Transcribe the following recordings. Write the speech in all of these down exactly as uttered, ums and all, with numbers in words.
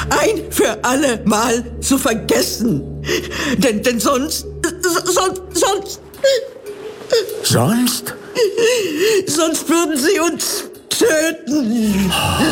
ein für alle Mal zu vergessen. Denn, denn sonst, sonst, sonst... Sonst? Sonst würden sie uns töten.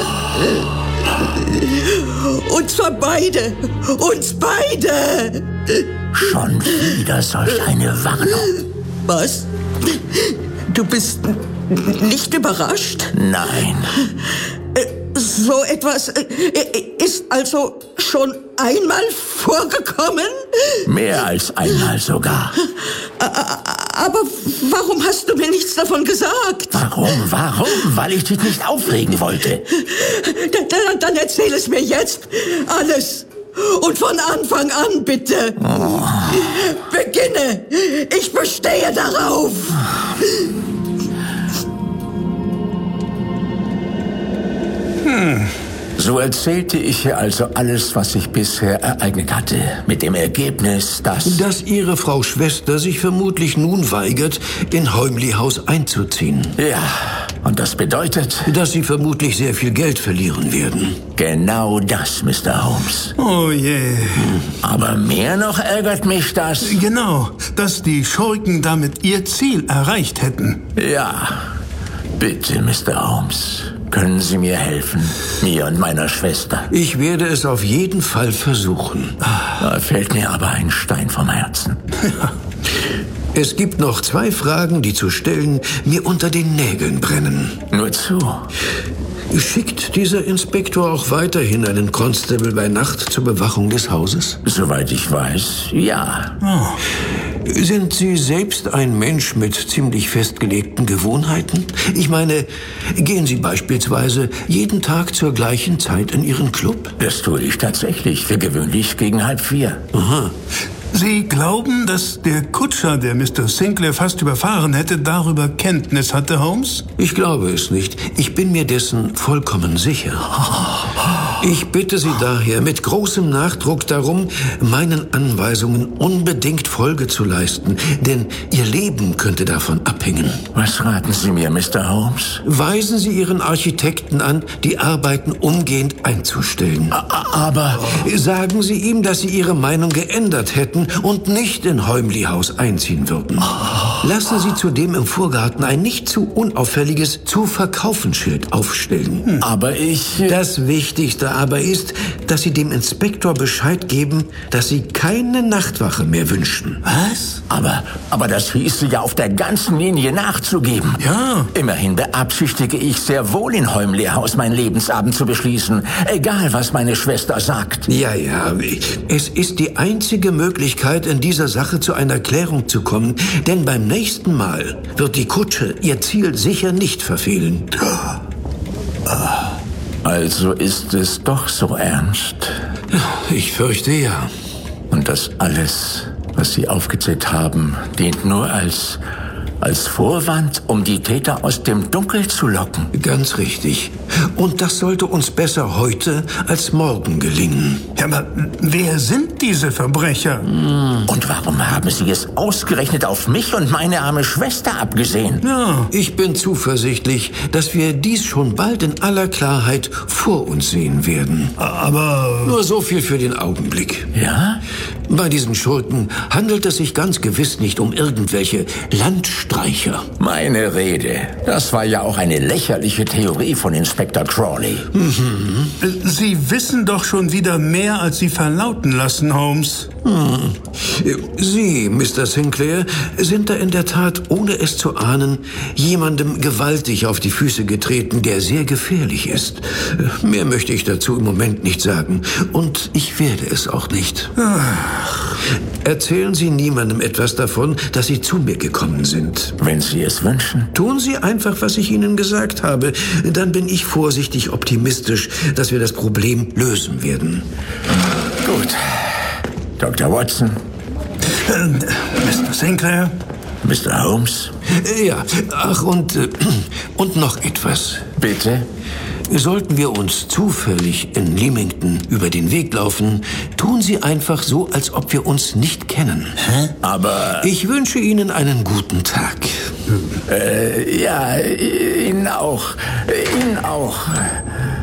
Und zwar beide. Uns beide. Schon wieder solch eine Warnung. Was? Du bist nicht überrascht? Nein. So etwas ist also schon einmal vorgekommen? Mehr als einmal sogar. Aber warum hast du mir nichts davon gesagt? Warum? Warum? Weil ich dich nicht aufregen wollte. Dann, dann erzähl es mir jetzt alles. Und von Anfang an, bitte. Oh. Beginne. Ich bestehe darauf. Hm. So erzählte ich ihr also alles, was sich bisher ereignet hatte, mit dem Ergebnis, dass... Dass Ihre Frau Schwester sich vermutlich nun weigert, in Heumly House einzuziehen. Ja, und das bedeutet... Dass Sie vermutlich sehr viel Geld verlieren werden. Genau das, Mister Holmes. Oh je. Aber mehr noch ärgert mich das... Genau, dass die Schurken damit ihr Ziel erreicht hätten. Ja, bitte, Mister Holmes... Können Sie mir helfen? Mir und meiner Schwester? Ich werde es auf jeden Fall versuchen. Da fällt mir aber ein Stein vom Herzen. Es gibt noch zwei Fragen, die zu stellen mir unter den Nägeln brennen. Nur zu. Schickt dieser Inspektor auch weiterhin einen Constable bei Nacht zur Bewachung des Hauses? Soweit ich weiß, ja. Oh. Sind Sie selbst ein Mensch mit ziemlich festgelegten Gewohnheiten? Ich meine, gehen Sie beispielsweise jeden Tag zur gleichen Zeit in Ihren Club? Das tue ich tatsächlich, für gewöhnlich gegen halb vier. Aha. Sie glauben, dass der Kutscher, der Mister Sinclair fast überfahren hätte, darüber Kenntnis hatte, Holmes? Ich glaube es nicht. Ich bin mir dessen vollkommen sicher. Ich bitte Sie daher mit großem Nachdruck darum, meinen Anweisungen unbedingt Folge zu leisten, denn Ihr Leben könnte davon abhängen. Was raten Sie mir, Mister Holmes? Weisen Sie Ihren Architekten an, die Arbeiten umgehend einzustellen. Aber... Sagen Sie ihm, dass Sie Ihre Meinung geändert hätten und nicht in Heumly House einziehen würden. Lassen Sie zudem im Vorgarten ein nicht zu unauffälliges Zu-Verkaufen-Schild aufstellen. Aber ich... Das Wichtigste aber ist, dass Sie dem Inspektor Bescheid geben, dass Sie keine Nachtwache mehr wünschen. Was? Aber, aber das hieße ja auf der ganzen Linie nachzugeben. Ja. Immerhin beabsichtige ich sehr wohl in Heumly House mein Lebensabend zu beschließen, egal was meine Schwester sagt. Ja, ja, es ist die einzige Möglichkeit, in dieser Sache zu einer Klärung zu kommen, denn beim nächsten Mal wird die Kutsche ihr Ziel sicher nicht verfehlen. Also ist es doch so ernst. Ich fürchte ja. Und das alles, was Sie aufgezählt haben, dient nur als, als Vorwand, um die Täter aus dem Dunkel zu locken. Ganz richtig. Und das sollte uns besser heute als morgen gelingen. Ja, aber wer sind diese Verbrecher? Und warum haben Sie es ausgerechnet auf mich und meine arme Schwester abgesehen? Ja. Ich bin zuversichtlich, dass wir dies schon bald in aller Klarheit vor uns sehen werden. Aber... Nur so viel für den Augenblick. Ja? Bei diesen Schurken handelt es sich ganz gewiss nicht um irgendwelche Landstreicher. Meine Rede. Das war ja auch eine lächerliche Theorie von Inspektor Crawley. Mhm. Sie wissen doch schon wieder mehr, als Sie verlauten lassen, Holmes. Hm. Sie, Mister Sinclair, sind da in der Tat, ohne es zu ahnen, jemandem gewaltig auf die Füße getreten, der sehr gefährlich ist. Mehr möchte ich dazu im Moment nicht sagen. Und ich werde es auch nicht. Ach. Erzählen Sie niemandem etwas davon, dass Sie zu mir gekommen sind. Wenn Sie es wünschen. Tun Sie einfach, was ich Ihnen gesagt habe. Dann bin ich vorsichtig optimistisch, dass wir das Problem lösen werden. Gut. Doktor Watson. Äh, Mister Sinclair. Mister Holmes. Ja, ach und, äh, und noch etwas. Bitte? Sollten wir uns zufällig in Leamington über den Weg laufen, tun Sie einfach so, als ob wir uns nicht kennen. Hä? Aber... Ich wünsche Ihnen einen guten Tag. Äh, ja, Ihnen auch. Ihnen auch.